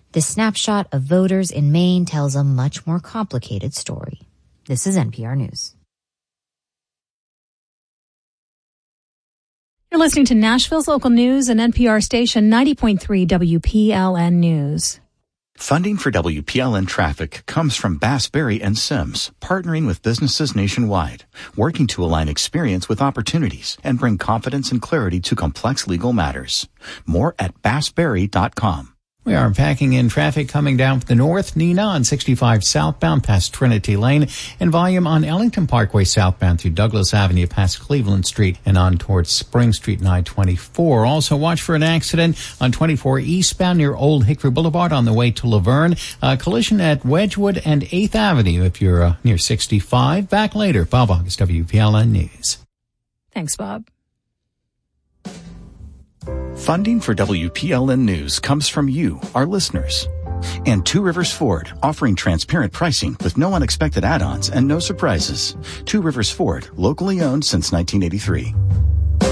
This snapshot of voters in Maine tells a much more complicated story. This is NPR News. You're listening to Nashville's local news and NPR station 90.3 WPLN News. Funding for WPLN Traffic comes from Bass, Berry & Sims, partnering with businesses nationwide, working to align experience with opportunities and bring confidence and clarity to complex legal matters. More at bassberry.com. We are packing in traffic coming down from the north, Neenah on 65 southbound past Trinity Lane, and volume on Ellington Parkway southbound through Douglas Avenue past Cleveland Street and on towards Spring Street and I-24. Also watch for an accident on 24 eastbound near Old Hickory Boulevard on the way to Laverne. Collision at Wedgwood and 8th Avenue if you're near 65. Back later. Bob August, WPLN News. Thanks, Bob. Funding for WPLN News comes from you, our listeners. And Two Rivers Ford, offering transparent pricing with no unexpected add-ons and no surprises. Two Rivers Ford, locally owned since 1983.